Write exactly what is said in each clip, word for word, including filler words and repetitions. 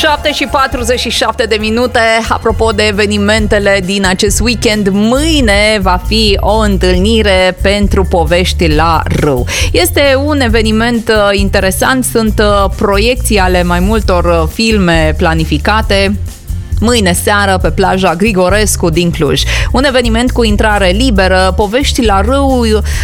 șapte și patruzeci și șapte de minute. Apropo de evenimentele din acest weekend, mâine va fi o întâlnire pentru povești la râu. Este un eveniment interesant, sunt proiecții ale mai multor filme planificate mâine seară pe plaja Grigorescu din Cluj. Un eveniment cu intrare liberă. Povești la râu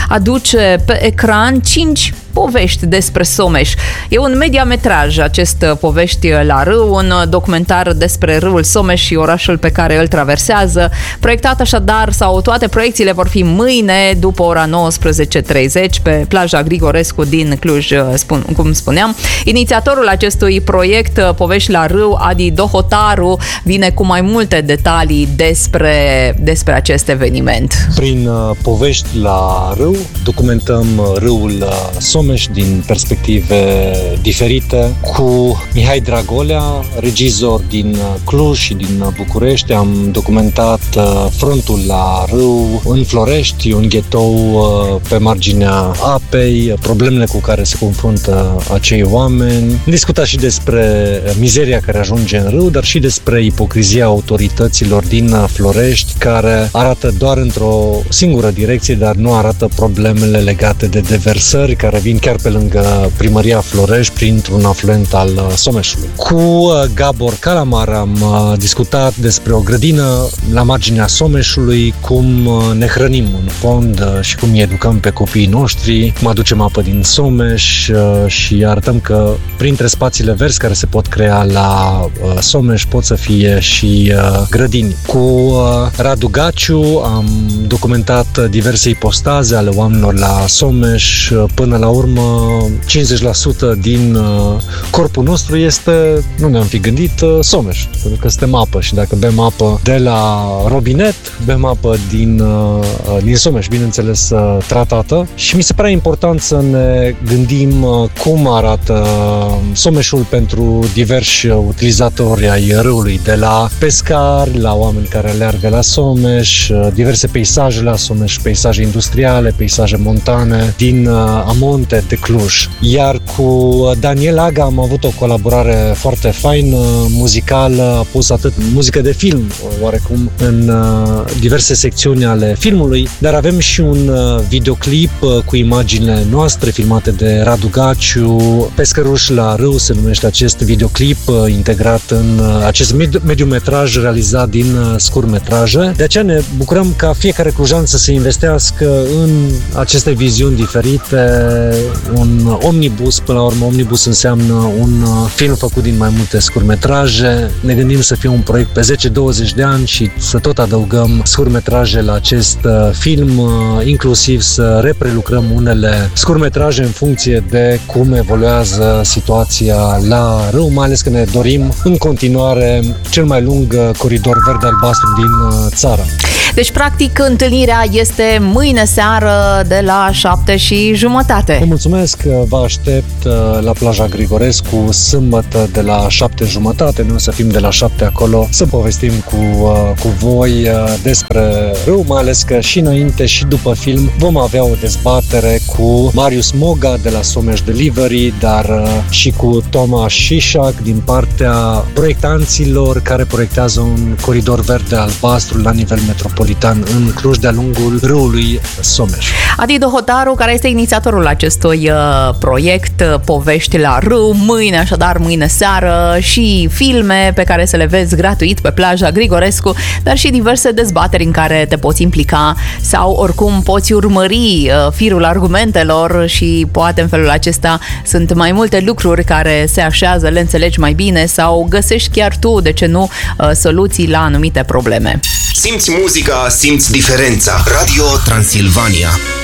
aduce pe ecran cinci povești despre Someș. E un mediametraj acest Povești la râu, un documentar despre râul Someș și orașul pe care îl traversează. Proiectat așadar, sau toate proiecțiile vor fi mâine după ora nouăsprezece treizeci pe plaja Grigorescu din Cluj, spun, cum spuneam. Inițiatorul acestui proiect, Povești la râu, Adi Dohotaru, vine cu mai multe detalii despre, despre acest eveniment. Prin uh, Povești la râu documentăm râul uh, Someș din perspective diferite. Cu Mihai Dragolea, regizor din Cluj și din București, am documentat uh, frontul la râu în Florești, un ghetou uh, pe marginea apei, problemele cu care se confruntă acei oameni. Am discutat și despre mizeria care ajunge în râu, dar și despre ipocrizia autorităților din Florești, care arată doar într-o singură direcție, dar nu arată problemele legate de deversări care vin chiar pe lângă primăria Florești printr-un afluent al Someșului. Cu Gabor Calamar am discutat despre o grădină la marginea Someșului, cum ne hrănim în fond și cum îi educăm pe copiii noștri, cum aducem apă din Someș și arătăm că printre spațiile verzi care se pot crea la Someș pot să fie și grădini. Cu Radu Gaciu am documentat diverse ipostaze ale oamenilor la Someș. Până la urmă, cincizeci la sută din corpul nostru este, nu ne-am fi gândit, Someș, pentru că suntem apă și dacă bem apă de la robinet, bem apă din, din Someș, bineînțeles tratată, și mi se pare important să ne gândim cum arată Someșul pentru diversi utilizatori ai râului, de la pescari, la oameni care aleargă la Someș, diverse peisaje la Someș, peisaje industriale, peisaje montane din amonte de Cluj. Iar cu Daniel Aga am avut o colaborare foarte faină, muzicală, a pus atât muzică de film, oarecum, în diverse secțiuni ale filmului, dar avem și un videoclip cu imaginile noastre filmate de Radu Gaciu. Pescăruși la râu se numește acest videoclip, integrat în acest mediumetraj realizat din scurtmetraje. De aceea ne bucurăm ca fiecare clujan să se investească în aceste viziuni diferite. Un omnibus, până la urmă, omnibus înseamnă un film făcut din mai multe scurtmetraje. Ne gândim să fie un proiect pe zece douăzeci de ani și să tot adăugăm scurtmetraje la acest film, inclusiv să reprelucrăm unele scurtmetraje în funcție de cum evoluează situația la râu, mai ales că ne dorim în continuare cel mai lung coridor verde-albastru din țară. Deci, practic, întâlnirea este mâine seară de la șapte și jumătate. Vă mulțumesc, vă aștept la plaja Grigorescu sâmbătă de la șapte jumătate. Noi o să fim de la șapte acolo să povestim cu, cu voi despre râu, mai ales că și înainte și după film vom avea o dezbatere cu Marius Moga de la Someș Delivery, dar și cu Toma Șișac din partea proiectanților care proiectează un coridor verde-albastru la nivel metropolitan în Cluj, de-a lungul râului Someș. Adi Dohotaru, care este inițiatorul acestui uh, proiect uh, Povești la râu, mâine, așadar mâine seară, și filme pe care să le vezi gratuit pe plaja Grigorescu, dar și diverse dezbateri în care te poți implica sau oricum poți urmări uh, firul argumentelor și poate în felul acesta sunt mai multe lucruri care se așează, le înțelegi mai bine sau găsești chiar tu, de ce nu, uh, soluții la anumite probleme. Simți muzica, simți diferența. Radio Transilvania.